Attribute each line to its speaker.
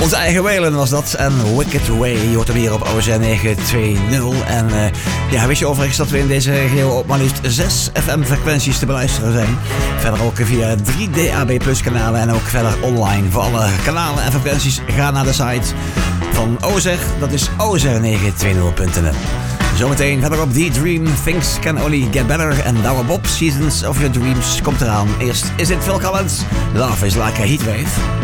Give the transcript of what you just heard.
Speaker 1: Onze eigen Waylon was dat. En Wicked Way. Je hoort hem hier op OZ 920. En wist je overigens dat we in deze regio op maar liefst 6 FM-frequenties te beluisteren zijn. Verder ook via 3 DAB Plus kanalen en ook verder online. Voor alle kanalen en frequenties ga naar de site van OZ. Dat is oz920.nl. Zometeen verder op The Dream, Things Can Only Get Better. En Douwe Bob, Seasons of Your Dreams komt eraan. Eerst is dit Phil Collins, Love is Like a Heatwave.